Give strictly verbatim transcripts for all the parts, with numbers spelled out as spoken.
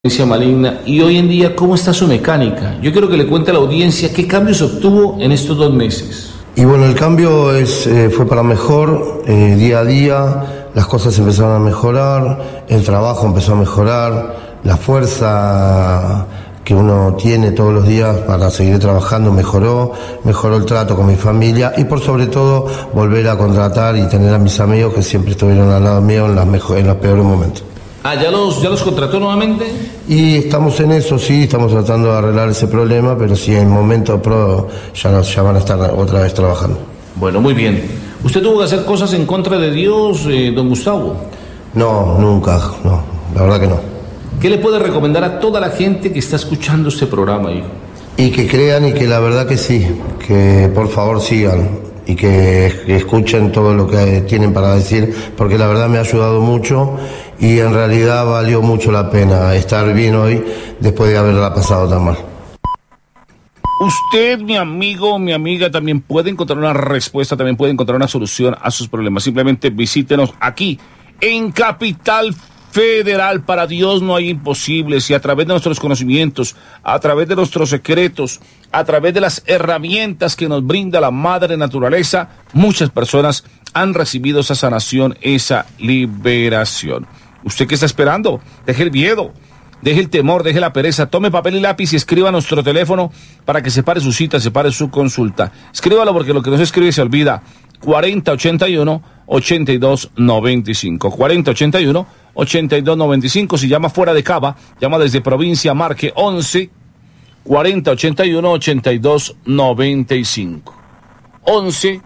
Maligna, y hoy en día, ¿cómo está su mecánica? Yo quiero que le cuente a la audiencia qué cambios obtuvo en estos dos meses. Y bueno, el cambio es, eh, fue para mejor, eh, día a día, las cosas empezaron a mejorar, el trabajo empezó a mejorar, la fuerza que uno tiene todos los días para seguir trabajando mejoró, mejoró el trato con mi familia y por sobre todo volver a contratar y tener a mis amigos que siempre estuvieron al lado mío en, las mejor, en los peores momentos. Ah, ¿ya los, ya los contrató nuevamente? Y estamos en eso, sí, estamos tratando de arreglar ese problema, pero sí, en el momento pro ya, ya van a estar otra vez trabajando. Bueno, muy bien. ¿Usted tuvo que hacer cosas en contra de Dios, eh, don Gustavo? No, nunca, no, la verdad que no. ¿Qué le puede recomendar a toda la gente que está escuchando este programa, hijo? Y que crean y que la verdad que sí, que por favor sigan y que, que escuchen todo lo que tienen para decir, porque la verdad me ha ayudado mucho y en realidad valió mucho la pena estar bien hoy después de haberla pasado tan mal. Usted, mi amigo, mi amiga, también puede encontrar una respuesta, también puede encontrar una solución a sus problemas. Simplemente visítenos aquí en Capital Federal. Para Dios no hay imposibles, y a través de nuestros conocimientos, a través de nuestros secretos, a través de las herramientas que nos brinda la madre naturaleza, muchas personas han recibido esa sanación, esa liberación. ¿Usted qué está esperando? Deje el miedo, deje el temor, deje la pereza, tome papel y lápiz y escriba a nuestro teléfono para que separe su cita, separe su consulta. Escríbalo porque lo que no se escribe se olvida. cuarenta ochenta y uno, ochenta y dos noventa y cinco. cuarenta ochenta y uno, ochenta y dos noventa y cinco. Si llama fuera de Cava, llama desde provincia, marque once, cuarenta ochenta y uno, ochenta y dos noventa y cinco. once,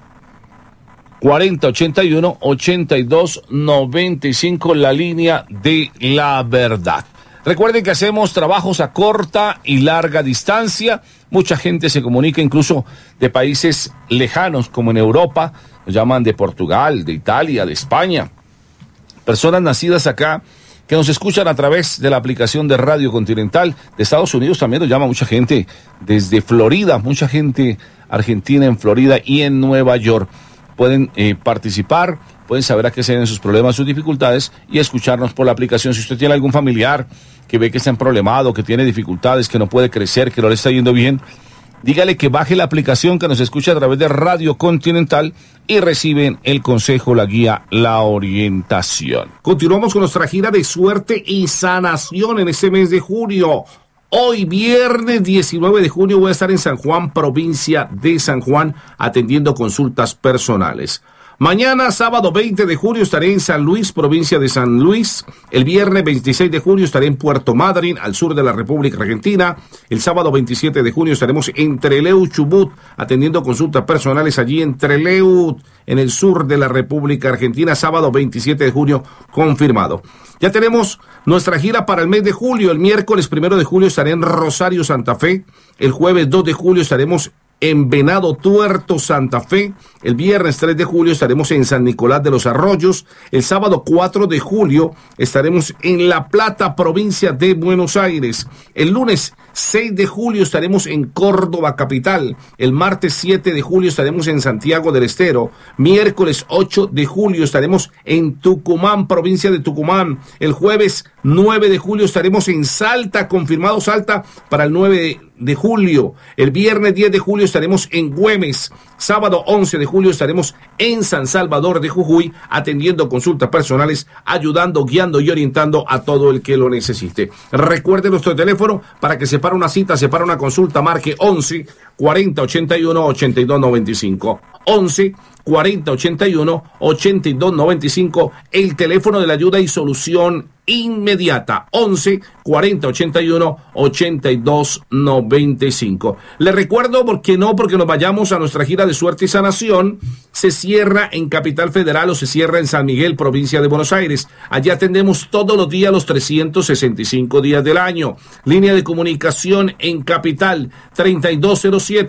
cuarenta ochenta y uno, ochenta y dos noventa y cinco, la línea de la verdad. Recuerden que hacemos trabajos a corta y larga distancia. Mucha gente se comunica incluso de países lejanos, como en Europa, nos llaman de Portugal, de Italia, de España. Personas nacidas acá que nos escuchan a través de la aplicación de Radio Continental. De Estados Unidos también nos llama mucha gente, desde Florida, mucha gente argentina en Florida y en Nueva York. Pueden eh, participar, pueden saber a qué se deben sus problemas, sus dificultades y escucharnos por la aplicación. Si usted tiene algún familiar que ve que está en problemado, que tiene dificultades, que no puede crecer, que no le está yendo bien, dígale que baje la aplicación, que nos escuche a través de Radio Continental y reciben el consejo, la guía, la orientación. Continuamos con nuestra gira de suerte y sanación en este mes de junio. Hoy, viernes diecinueve de junio, voy a estar en San Juan, provincia de San Juan, atendiendo consultas personales. Mañana, sábado veinte de junio, estaré en San Luis, provincia de San Luis. El viernes veintiséis de junio estaré en Puerto Madryn, al sur de la República Argentina. El sábado veintisiete de junio estaremos en Trelew, Chubut, atendiendo consultas personales allí en Trelew, en el sur de la República Argentina. Sábado veintisiete de junio, confirmado. Ya tenemos nuestra gira para el mes de julio. El miércoles primero de julio estaré en Rosario, Santa Fe. El jueves dos de julio estaremos en Venado Tuerto, Santa Fe. El viernes tres de julio estaremos en San Nicolás de los Arroyos. El sábado cuatro de julio estaremos en La Plata, provincia de Buenos Aires. El lunes seis de julio estaremos en Córdoba, capital. El martes siete de julio estaremos en Santiago del Estero. Miércoles ocho de julio estaremos en Tucumán, provincia de Tucumán. El jueves nueve de julio estaremos en Salta, confirmado Salta para el nueve de julio. El viernes diez de julio estaremos en Güemes. Sábado once de julio estaremos en San Salvador de Jujuy, atendiendo consultas personales, ayudando, guiando y orientando a todo el que lo necesite. Recuerde nuestro teléfono para que separe una cita, separe una consulta, marque once, cuarenta ochenta y uno, ochenta y dos noventa y cinco. once, cuarenta ochenta y uno, ochenta y dos noventa y cinco, el teléfono de la ayuda y solución inmediata. once, cuarenta ochenta y uno, ochenta y dos noventa y cinco. Le recuerdo, porque no porque nos vayamos a nuestra gira de suerte y sanación, se cierra en Capital Federal o se cierra en San Miguel, provincia de Buenos Aires. Allí atendemos todos los días, los trescientos sesenta y cinco días del año. Línea de comunicación en Capital, treinta y dos cero siete,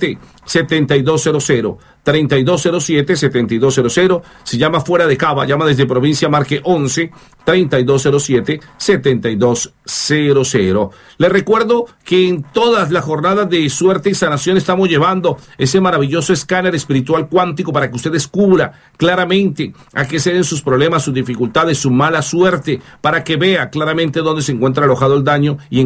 setenta y dos cero cero. treinta y dos cero siete, setenta y dos cero cero. Si llama fuera de Cava, llama desde provincia, marque once, treinta y dos cero siete, setenta y dos cero cero. Les recuerdo que en todas las jornadas de suerte y sanación estamos llevando ese maravilloso escáner espiritual cuántico para que usted descubra claramente a qué se deben sus problemas, sus dificultades, su mala suerte, para que vea claramente dónde se encuentra alojado el daño y en